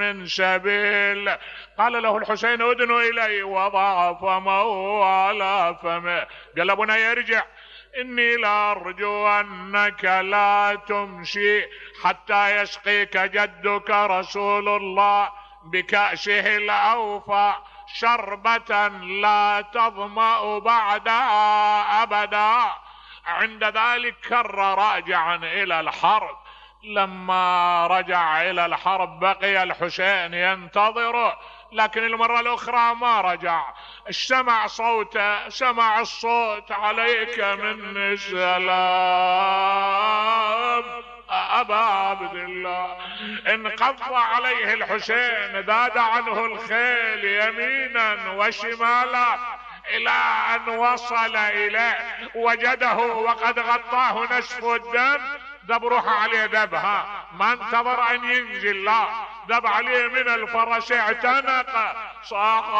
من سبيل. قال له الحسين ادنوا إلي، وضع فمه على فمه. قال بني ارجع، إني لأرجو أنك لا تمشي حتى يسقيك جدك رسول الله بكأسه الأوفى شربة لا تظمأ بعدها أبدا. عند ذلك كر راجعا إلى الحرب. لما رجع إلى الحرب بقي الحسين ينتظره، لكن المرة الأخرى ما رجع. سمع صوته، سمع الصوت: عليك مني السلام أبا عبد الله. انقض عليه الحسين، ذاد عنه الخيل يمينا وشمالا إلى أن وصل إليه، وجده وقد غطاه نسف الدم. ذب روح عليه ذبها، ما انتظر أن ينزل، لا ذب عليه من الفرس، اعتنق صاح